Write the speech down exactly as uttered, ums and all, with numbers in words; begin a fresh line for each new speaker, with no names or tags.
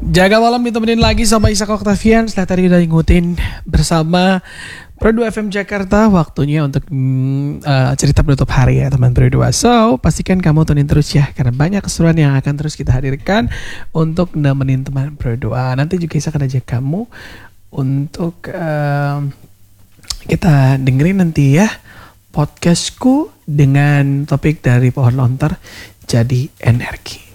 Jaga malam ditemenin lagi sama Ishak Octavian. Setelah tadi udah ngikutin bersama Pro dua F M Jakarta. Waktunya untuk mm, uh, cerita penutup hari ya teman Pro dua. So pastikan kamu tunin terus ya, karena banyak keseruan yang akan terus kita hadirkan untuk nemenin teman Pro dua. Nanti juga Ishak akan ajak kamu untuk uh, kita dengerin nanti ya podcastku dengan topik dari pohon lontar jadi energi.